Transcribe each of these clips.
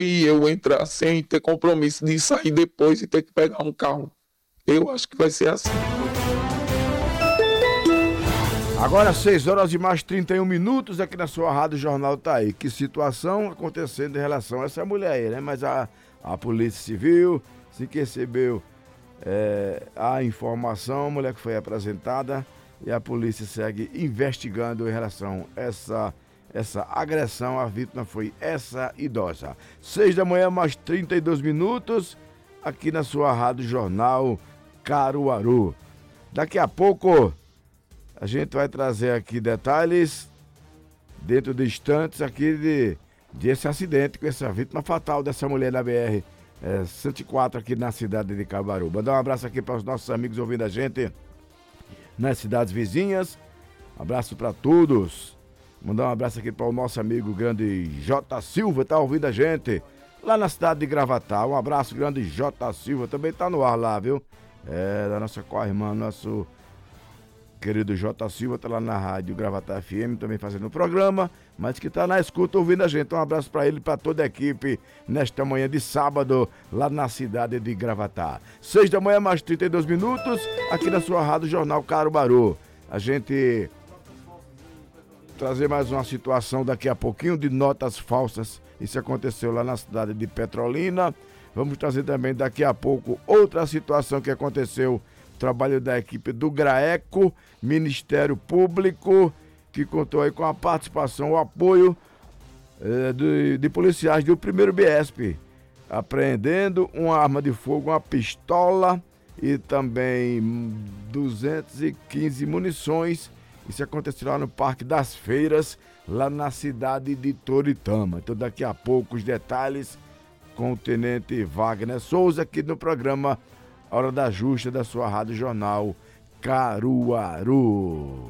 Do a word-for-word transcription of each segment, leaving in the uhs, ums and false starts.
e eu entrar sem ter compromisso de sair depois e ter que pegar um carro. Eu acho que vai ser assim. Agora seis horas e mais trinta e um minutos aqui na sua Rádio Jornal tá aí. Que situação acontecendo em relação a essa mulher aí, né? Mas a, a Polícia Civil, se que recebeu é, a informação, a mulher que foi apresentada, e a polícia segue investigando em relação a essa, essa agressão. A vítima foi essa idosa. Seis da manhã, mais trinta e dois minutos, aqui na sua Rádio Jornal Caruaru. Daqui a pouco a gente vai trazer aqui detalhes, dentro de instantes, aqui de, de esse acidente com essa vítima fatal dessa mulher da B R é, cento e quatro aqui na cidade de Caruaru. Mandar um abraço aqui para os nossos amigos ouvindo a gente nas cidades vizinhas. Abraço para todos. Mandar um abraço aqui para o nosso amigo grande J. Silva, tá ouvindo a gente lá na cidade de Gravatá. Um abraço grande, J. Silva, também tá no ar lá, viu? É, da nossa co-irmã, nosso querido J. Silva, tá lá na rádio Gravatá F M, também fazendo o programa, mas que tá na escuta ouvindo a gente. Um abraço para ele e para toda a equipe nesta manhã de sábado, lá na cidade de Gravatá. Seis da manhã, mais trinta e dois minutos, aqui na sua Rádio Jornal Caruaru. A gente trazer mais uma situação daqui a pouquinho de notas falsas. Isso aconteceu lá na cidade de Petrolina. Vamos trazer também daqui a pouco outra situação que aconteceu. Trabalho da equipe do GRAECO, Ministério Público, que contou aí com a participação, o apoio eh, de, de policiais do primeiro B E S P, apreendendo uma arma de fogo, uma pistola e também duzentas e quinze munições. Isso aconteceu lá no Parque das Feiras, lá na cidade de Toritama. Então daqui a pouco os detalhes com o Tenente Wagner Souza aqui no programa Hora da Justa da sua Rádio Jornal Caruaru.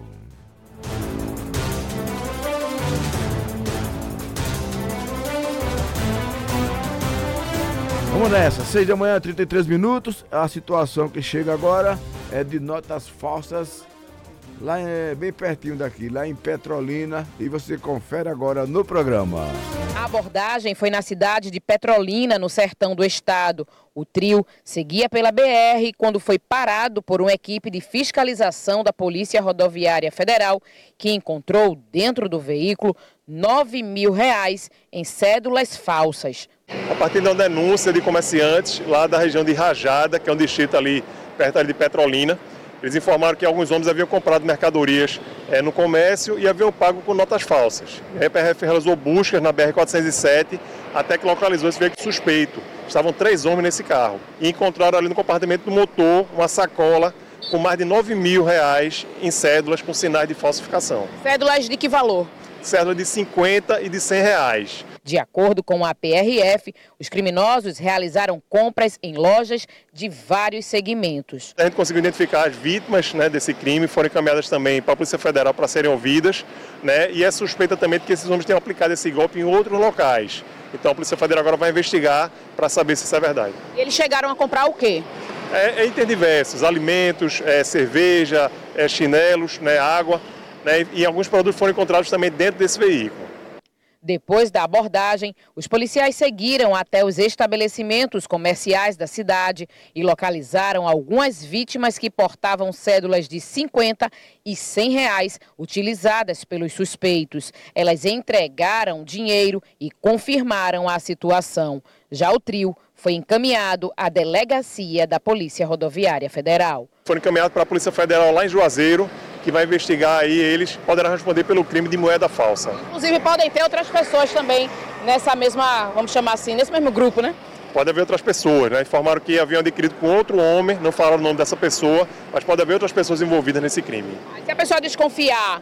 Vamos nessa, seis da manhã, trinta e três minutos. A situação que chega agora é de notas falsas, lá é bem pertinho daqui, lá em Petrolina, e você confere agora no programa. A abordagem foi na cidade de Petrolina, no sertão do estado. O trio seguia pela B R quando foi parado por uma equipe de fiscalização da Polícia Rodoviária Federal, que encontrou dentro do veículo nove mil reais em cédulas falsas. A partir de uma denúncia de comerciantes lá da região de Rajada, que é um distrito ali perto ali de Petrolina, eles informaram que alguns homens haviam comprado mercadorias é, no comércio e haviam pago com notas falsas. A P R F realizou buscas na B R quatrocentos e sete até que localizou esse veículo suspeito. Estavam três homens nesse carro e encontraram ali no compartimento do motor uma sacola com mais de nove mil reais em cédulas com sinais de falsificação. Cédulas de que valor? Cédula de cinquenta e de cem reais. De acordo com a P R F, os criminosos realizaram compras em lojas de vários segmentos. A gente conseguiu identificar as vítimas, né, desse crime, foram encaminhadas também para a Polícia Federal para serem ouvidas, né, e é suspeita também de que esses homens tenham aplicado esse golpe em outros locais. Então a Polícia Federal agora vai investigar para saber se isso é verdade. E eles chegaram a comprar o quê? É, é itens diversos, alimentos, é, cerveja, é, chinelos, né, água, né, e alguns produtos foram encontrados também dentro desse veículo. Depois da abordagem, os policiais seguiram até os estabelecimentos comerciais da cidade e localizaram algumas vítimas que portavam cédulas de cinquenta e cem reais utilizadas pelos suspeitos. Elas entregaram dinheiro e confirmaram a situação. Já o trio foi encaminhado à delegacia da Polícia Rodoviária Federal. Foram encaminhados para a Polícia Federal lá em Juazeiro, que vai investigar aí, eles poderão responder pelo crime de moeda falsa. Inclusive podem ter outras pessoas também nessa mesma, vamos chamar assim, nesse mesmo grupo, né? Pode haver outras pessoas, né? Informaram que haviam adquirido com outro homem, não falaram o nome dessa pessoa, mas pode haver outras pessoas envolvidas nesse crime. Se a pessoa desconfiar,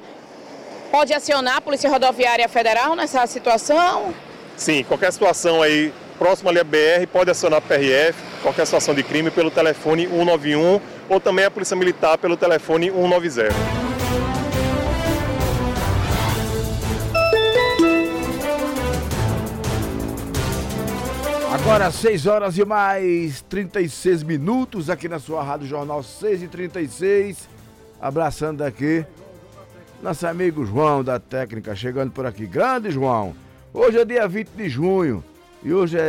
pode acionar a Polícia Rodoviária Federal nessa situação? Sim, qualquer situação aí próxima ali à B R pode acionar a P R F, qualquer situação de crime pelo telefone um nove um ou também a Polícia Militar pelo telefone um nove zero. Agora seis horas e mais trinta e seis minutos aqui na sua Rádio Jornal seis e trinta e seis. Abraçando aqui nosso amigo João da técnica, chegando por aqui. Grande João, hoje é dia vinte de junho, E hoje é